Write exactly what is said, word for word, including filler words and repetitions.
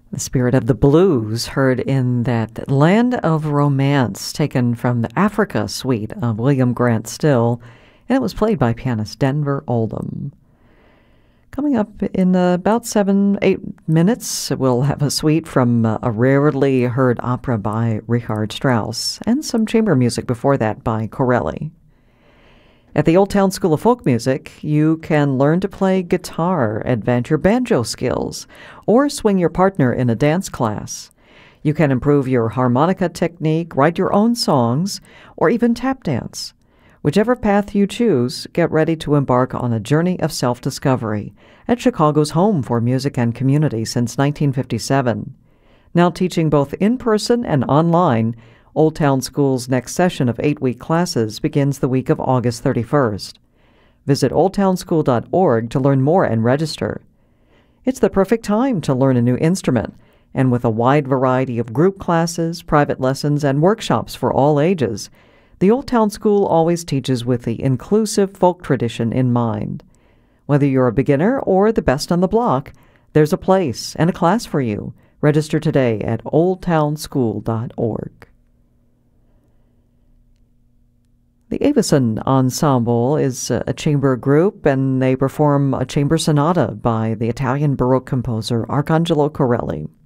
The spirit of the blues heard in that Land of Romance, taken from the Africa suite of William Grant Still, and it was played by pianist Denver Oldham. Coming up in uh, about seven, eight minutes, we'll have a suite from uh, a rarely heard opera by Richard Strauss, and some chamber music before that by Corelli. At the Old Town School of Folk Music, you can learn to play guitar, advance your banjo skills, or swing your partner in a dance class. You can improve your harmonica technique, write your own songs, or even tap dance. Whichever path you choose, get ready to embark on a journey of self-discovery at Chicago's home for music and community since nineteen fifty-seven. Now teaching both in person and online, Old Town School's next session of eight-week classes begins the week of August thirty-first. Visit old town school dot org to learn more and register. It's the perfect time to learn a new instrument, and with a wide variety of group classes, private lessons, and workshops for all ages, the Old Town School always teaches with the inclusive folk tradition in mind. Whether you're a beginner or the best on the block, there's a place and a class for you. Register today at old town school dot org. The Avison Ensemble is a chamber group, and they perform a chamber sonata by the Italian Baroque composer Arcangelo Corelli.